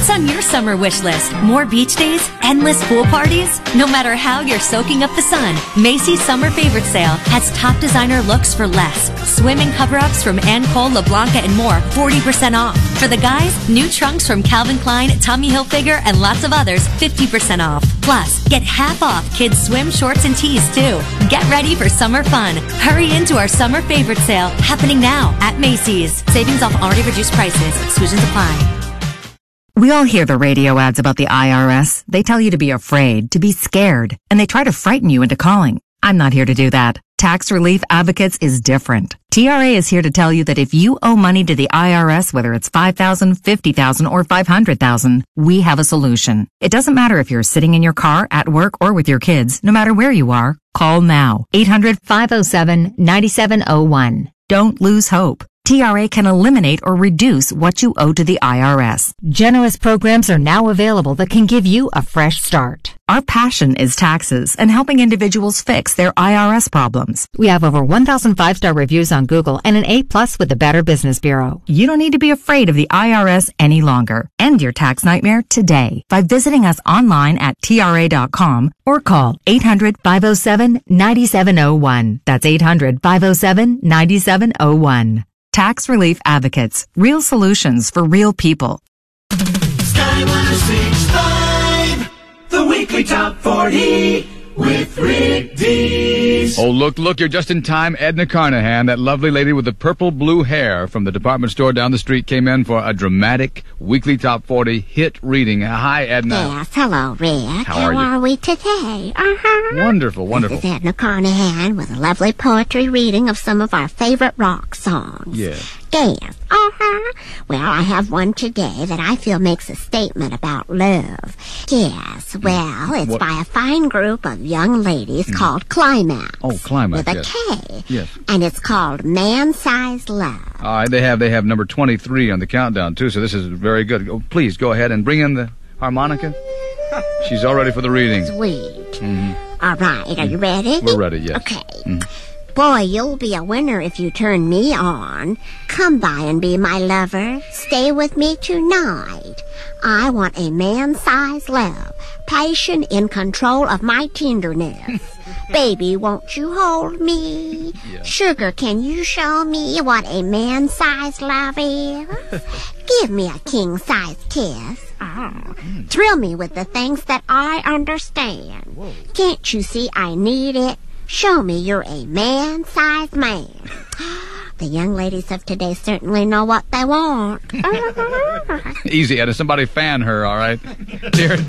What's on your summer wish list? More beach days? Endless pool parties? No matter how you're soaking up the sun, Macy's Summer Favorite Sale has top designer looks for less. Swimming cover-ups from Anne Cole, LeBlanc, and more, 40% off. For the guys, new trunks from Calvin Klein, Tommy Hilfiger, and lots of others, 50% off. Plus, get half off kids' swim shorts and tees, too. Get ready for summer fun. Hurry into our Summer Favorite Sale, happening now at Macy's. Savings off already reduced prices. Exclusions apply. We all hear the radio ads about the IRS. They tell you to be afraid, to be scared, and they try to frighten you into calling. I'm not here to do that. Tax Relief Advocates is different. TRA is here to tell you that if you owe money to the IRS, whether it's $5,000, $50,000, or $500,000, we have a solution. It doesn't matter if you're sitting in your car, at work, or with your kids. No matter where you are, call now. 800-507-9701. Don't lose hope. TRA can eliminate or reduce what you owe to the IRS. Generous programs are now available that can give you a fresh start. Our passion is taxes and helping individuals fix their IRS problems. We have over 1,000 5-star reviews on Google and an A+ with the Better Business Bureau. You don't need to be afraid of the IRS any longer. End your tax nightmare today by visiting us online at TRA.com or call 800-507-9701. That's 800-507-9701. Tax Relief Advocates. Real solutions for real people. Sky 106.5, the weekly top 40 with Rick Dees. Oh, look, you're just in time. Edna Carnahan, that lovely lady with the purple-blue hair from the department store down the street, came in for a dramatic weekly top 40 hit reading. Hi, Edna. Yes, hello, Rick. How are we today? Wonderful. This is Edna Carnahan with a lovely poetry reading of some of our favorite rock songs. Yes. Yes. Well, I have one today that I feel makes a statement about love. Yes, well, it's by a fine group of young ladies called Climax. Oh, Climax, with a yes. K. Yes. And it's called Man-Sized Love. All right, they have number 23 on the countdown, too, so this is very good. Oh, please, go ahead and bring in the harmonica. She's all ready for the reading. Sweet. All right, are you ready? We're ready, yes. Okay. Boy, you'll be a winner if you turn me on. Come by and be my lover. Stay with me tonight. I want a man-sized love. Passion in control of my tenderness. Baby, won't you hold me? Yeah. Sugar, can you show me what a man-sized love is? Give me a king-sized kiss. Thrill me with the things that I understand. Whoa. Can't you see I need it? Show me you're a man-sized man. The young ladies of today certainly know what they want. Easy, Edna. Somebody fan her, all right? Here.